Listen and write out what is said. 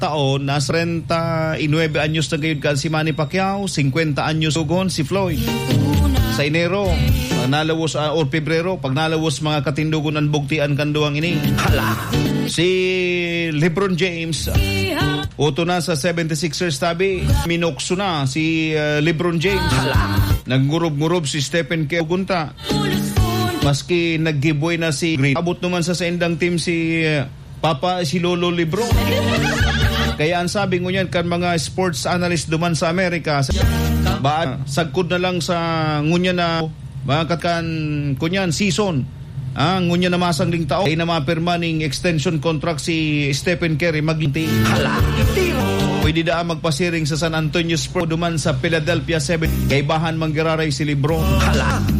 taon, nasa 39 anyos na gayon ka si Manny Pacquiao, 50 anyos ugon si Floyd. Sa Enero, pag nalawas o Pebrero, pag nalawas mga katindugon ang bugtian kanduang ini. Si LeBron James, uto na sa 76ers tabi, minokso na si LeBron James. Nagngurub-ngurub si Stephen Curry gunta. Maski nag-giveaway na si Green. Abot naman sa endang team si Papa, si Lolo LeBron. Kaya ang sabi ko niyan kan mga sports analyst duman sa Amerika, sagkod na lang sa ngunya na mga katkan kunyan season. Ngunya na masang ding tao ay na mapirma ning extension contract si Stephen Curry maginti. Pwede da magpasiring sa San Antonio Spurs duman sa Philadelphia 7. Kay bahan manggiraray si LeBron.